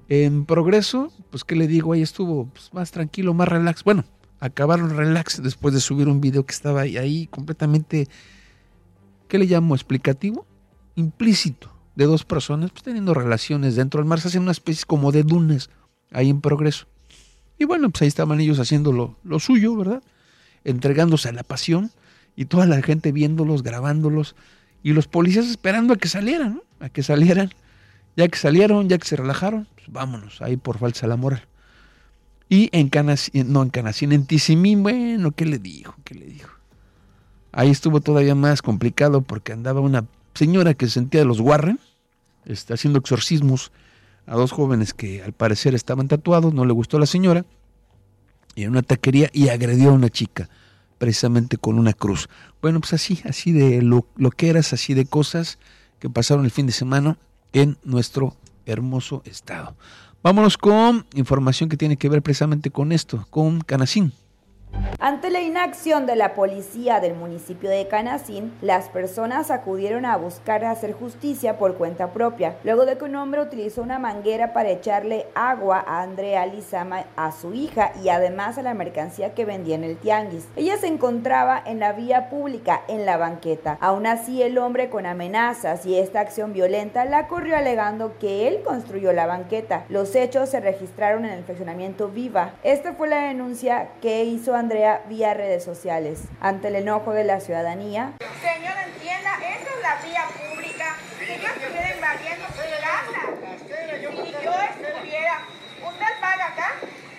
En Progreso, pues qué le digo, ahí estuvo pues, más tranquilo, más relax. Bueno, acabaron relax después de subir un video que estaba ahí completamente, ¿qué le llamo? Explicativo, implícito, de dos personas pues, teniendo relaciones dentro del mar. Se hacen una especie como de dunas ahí en Progreso. Y bueno, pues ahí estaban ellos haciendo lo suyo, ¿verdad? Entregándose a la pasión y toda la gente viéndolos, grabándolos y los policías esperando a que salieran, ¿no? A que salieran. Ya que salieron, ya que se relajaron, pues vámonos, ahí por falsa la moral. Y en Canacín, en Tizimín, bueno, ¿qué le dijo? Ahí estuvo todavía más complicado porque andaba una señora que se sentía de los Warren, haciendo exorcismos a dos jóvenes que al parecer estaban tatuados, no le gustó a la señora, y en una taquería y agredió a una chica, precisamente con una cruz. Bueno, pues así de lo que eras, así de cosas que pasaron el fin de semana en nuestro hermoso estado. Vámonos con información que tiene que ver precisamente con esto, con Canacín. Ante la inacción de la policía del municipio de Canacín, las personas acudieron a buscar hacer justicia por cuenta propia, luego de que un hombre utilizó una manguera para echarle agua a Andrea Lizama, a su hija y además a la mercancía que vendía en el tianguis. Ella se encontraba en la vía pública, en la banqueta. Aún así, el hombre, con amenazas y esta acción violenta, la corrió alegando que él construyó la banqueta. Los hechos se registraron en el fraccionamiento Viva. Esta fue la denuncia que hizo Andrea vía redes sociales. Ante el enojo de la ciudadanía: señor, entienda, esta es la vía pública, que yo estuviera invadiendo su casa. Si yo estuviera, ¿usted paga acá?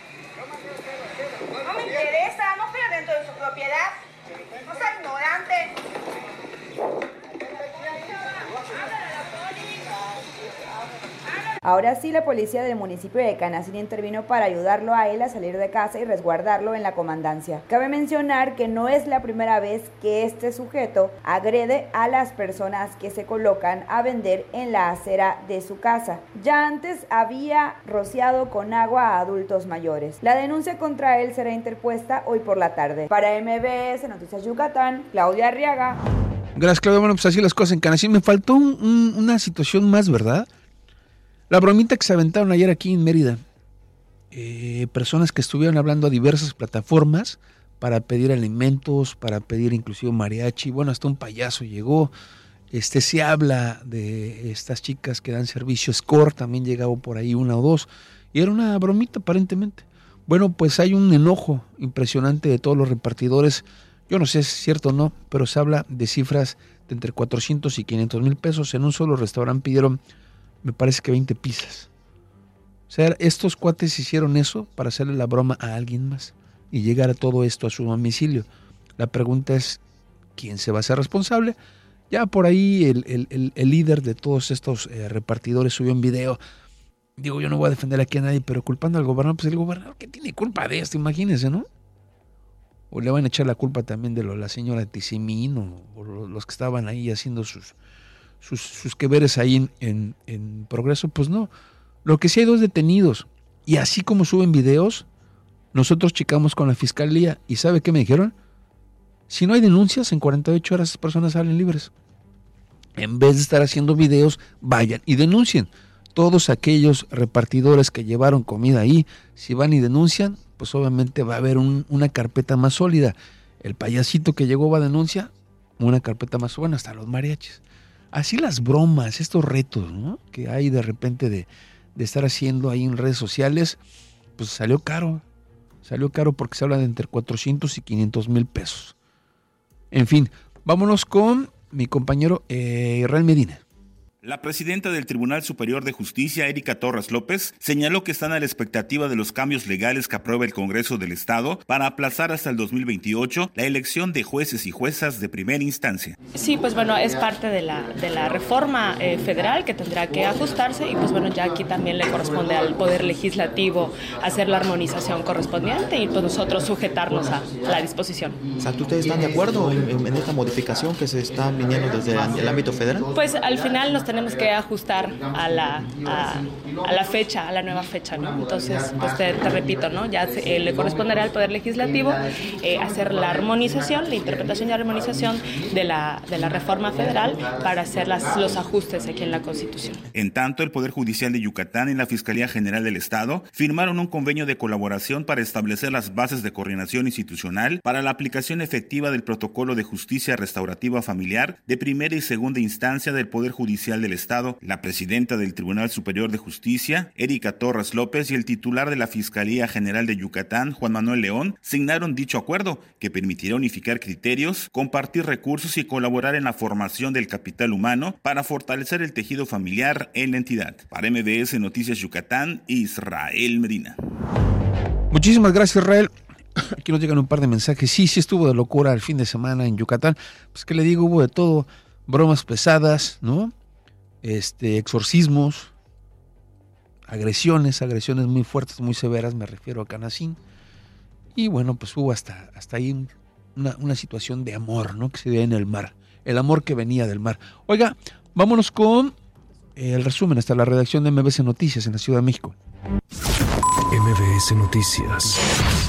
No me interesa, no estoy dentro de su propiedad. No sea ignorante. Ahora sí, la policía del municipio de Canacín intervino para ayudarlo a él a salir de casa y resguardarlo en la comandancia. Cabe mencionar que no es la primera vez que este sujeto agrede a las personas que se colocan a vender en la acera de su casa. Ya antes había rociado con agua a adultos mayores. La denuncia contra él será interpuesta hoy por la tarde. Para MBS Noticias Yucatán, Claudia Arriaga. Gracias, Claudia. Bueno, pues así las cosas en Canacín. Me faltó una situación más, ¿verdad? La bromita que se aventaron ayer aquí en Mérida. Personas que estuvieron hablando a diversas plataformas para pedir alimentos, para pedir inclusive mariachi. Bueno, hasta un payaso llegó. Se habla de estas chicas que dan servicio Score, también llegaba por ahí una o dos. Y era una bromita aparentemente. Bueno, pues hay un enojo impresionante de todos los repartidores. Yo no sé si es cierto o no, pero se habla de cifras de entre 400 y 500 mil pesos. En un solo restaurante pidieron, me parece que 20 pizzas. O sea, estos cuates hicieron eso para hacerle la broma a alguien más y llegar a todo esto a su domicilio. La pregunta es, ¿quién se va a hacer responsable? Ya por ahí el líder de todos estos repartidores subió un video. Digo, yo no voy a defender aquí a nadie, pero culpando al gobernador, pues el gobernador, ¿qué tiene culpa de esto? Imagínense, ¿no? O le van a echar la culpa también de la señora Tizimín o los que estaban ahí haciendo sus que veres ahí en Progreso. Pues no. Lo que sí hay 2 detenidos. Y así como suben videos, nosotros checamos con la fiscalía. ¿Y sabe qué me dijeron? Si no hay denuncias, en 48 horas esas personas salen libres. En vez de estar haciendo videos, vayan y denuncien. Todos aquellos repartidores que llevaron comida ahí, si van y denuncian, pues obviamente va a haber una carpeta más sólida. El payasito que llegó va a denunciar, una carpeta más buena, hasta los mariachis. Así las bromas, estos retos, ¿no?, que hay de repente de estar haciendo ahí en redes sociales, pues salió caro porque se habla de entre 400 y 500 mil pesos. En fin, vámonos con mi compañero Israel Medina. La presidenta del Tribunal Superior de Justicia, Erika Torres López, señaló que están a la expectativa de los cambios legales que apruebe el Congreso del Estado para aplazar hasta el 2028 la elección de jueces y juezas de primera instancia. Sí, pues bueno, es parte de la reforma federal que tendrá que ajustarse y pues bueno, ya aquí también le corresponde al Poder Legislativo hacer la armonización correspondiente y pues nosotros sujetarnos a la disposición. O sea, ¿ustedes están de acuerdo en esta modificación que se está viniendo desde el ámbito federal? Pues al final nos tenemos tenemos que ajustar a la fecha, a la nueva fecha, ¿no? Entonces, pues te repito, ¿no? Ya le corresponderá al Poder Legislativo hacer la armonización, la interpretación y armonización de la reforma federal para hacer los ajustes aquí en la Constitución. En tanto, el Poder Judicial de Yucatán y la Fiscalía General del Estado firmaron un convenio de colaboración para establecer las bases de coordinación institucional para la aplicación efectiva del Protocolo de Justicia Restaurativa Familiar de primera y segunda instancia del Poder Judicial del Estado. La presidenta del Tribunal Superior de Justicia, Erika Torres López, y el titular de la Fiscalía General de Yucatán, Juan Manuel León, signaron dicho acuerdo que permitirá unificar criterios, compartir recursos y colaborar en la formación del capital humano para fortalecer el tejido familiar en la entidad. Para MBS Noticias Yucatán, Israel Medina. Muchísimas gracias, Israel. Aquí nos llegan un par de mensajes. Sí estuvo de locura el fin de semana en Yucatán. Pues qué le digo, hubo de todo, bromas pesadas, ¿no? Exorcismos, agresiones muy fuertes, muy severas, me refiero a Canacín. Y bueno, pues hubo hasta ahí una situación de amor, ¿no? Que se dio en el mar, el amor que venía del mar. Oiga, vámonos con el resumen hasta la redacción de MBS Noticias en la Ciudad de México. MBS Noticias.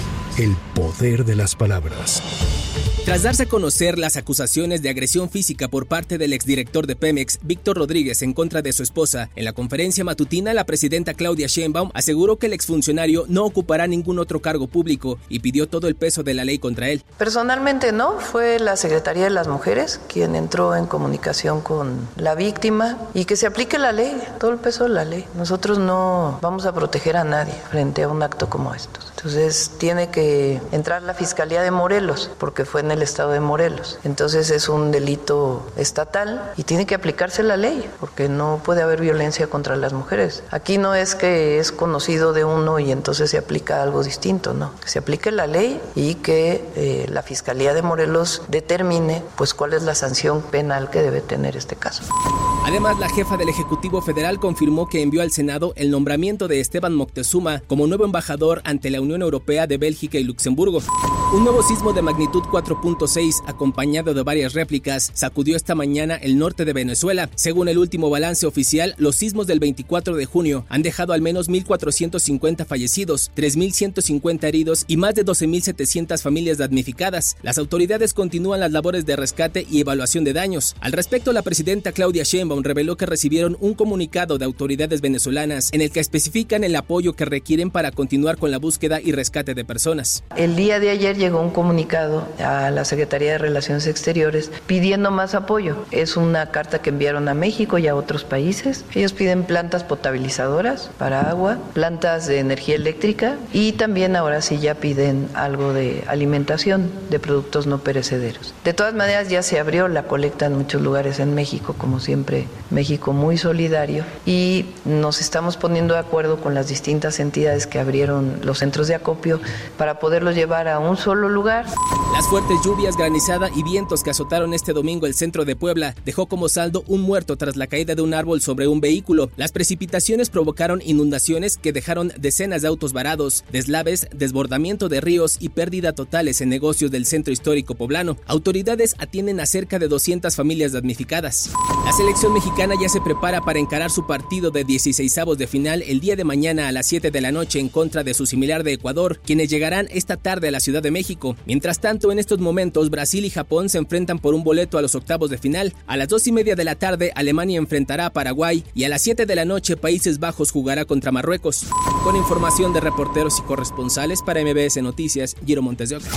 El poder de las palabras. Tras darse a conocer las acusaciones de agresión física por parte del exdirector de Pemex, Víctor Rodríguez, en contra de su esposa, en la conferencia matutina, la presidenta Claudia Sheinbaum aseguró que el exfuncionario no ocupará ningún otro cargo público y pidió todo el peso de la ley contra él. Personalmente no, fue la Secretaría de las Mujeres quien entró en comunicación con la víctima y que se aplique la ley, todo el peso de la ley. Nosotros no vamos a proteger a nadie frente a un acto como estos. Entonces tiene que entrar la Fiscalía de Morelos, porque fue en el estado de Morelos. Entonces es un delito estatal y tiene que aplicarse la ley, porque no puede haber violencia contra las mujeres. Aquí no es que es conocido de uno y entonces se aplica algo distinto, no. Que se aplique la ley y que la Fiscalía de Morelos determine pues cuál es la sanción penal que debe tener este caso. Además, la jefa del Ejecutivo Federal confirmó que envió al Senado el nombramiento de Esteban Moctezuma como nuevo embajador ante la Unión Europea de Bélgica y Luxemburgo. Un nuevo sismo de magnitud 4.6, acompañado de varias réplicas, sacudió esta mañana el norte de Venezuela. Según el último balance oficial, los sismos del 24 de junio han dejado al menos 1.450 fallecidos, 3.150 heridos y más de 12.700 familias damnificadas. Las autoridades continúan las labores de rescate y evaluación de daños. Al respecto, la presidenta Claudia Sheinbaum reveló que recibieron un comunicado de autoridades venezolanas en el que especifican el apoyo que requieren para continuar con la búsqueda y rescate de personas. El día de ayer llegó un comunicado a la Secretaría de Relaciones Exteriores pidiendo más apoyo. Es una carta que enviaron a México y a otros países. Ellos piden plantas potabilizadoras para agua, plantas de energía eléctrica y también ahora sí ya piden algo de alimentación de productos no perecederos. De todas maneras ya se abrió la colecta en muchos lugares en México, como siempre México muy solidario, y nos estamos poniendo de acuerdo con las distintas entidades que abrieron los centros de acopio para poderlos llevar a un solo lugar. Las fuertes lluvias, granizada y vientos que azotaron este domingo el centro de Puebla dejó como saldo un muerto tras la caída de un árbol sobre un vehículo. Las precipitaciones provocaron inundaciones que dejaron decenas de autos varados, deslaves, desbordamiento de ríos y pérdida totales en negocios del centro histórico poblano. Autoridades atienden a cerca de 200 familias damnificadas. La selección mexicana ya se prepara para encarar su partido de 16avos de final el día de mañana a las 7 de la noche en contra de su similar de Ecuador, quienes llegarán esta tarde a la Ciudad de México. Mientras tanto, en estos momentos, Brasil y Japón se enfrentan por un boleto a los octavos de final. A las 2:30 de la tarde, Alemania enfrentará a Paraguay y a las 7 de la noche, Países Bajos jugará contra Marruecos. Con información de reporteros y corresponsales para MBS Noticias, Giro Montes de Oca.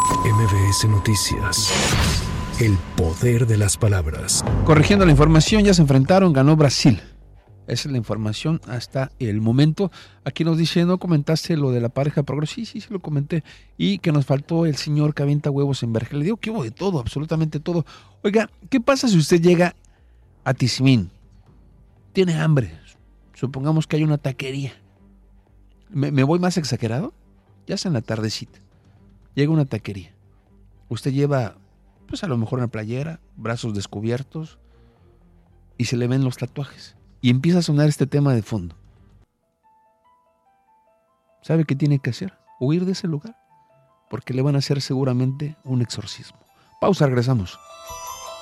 MBS Noticias. El poder de las palabras. Corrigiendo la información, ya se enfrentaron, ganó Brasil. Esa es la información hasta el momento. Aquí nos dice, ¿no comentaste lo de la pareja progreso? Sí, se lo comenté. Y que nos faltó el señor que avienta huevos en verja. Le digo que hubo de todo, absolutamente todo. Oiga, ¿qué pasa si usted llega a Tizimín? Tiene hambre. Supongamos que hay una taquería. ¿Me voy más exagerado? Ya es en la tardecita. Llega una taquería. Usted lleva, pues a lo mejor una playera, brazos descubiertos, y se le ven los tatuajes. Y empieza a sonar este tema de fondo. ¿Sabe qué tiene que hacer? Huir de ese lugar. Porque le van a hacer seguramente un exorcismo. Pausa, regresamos.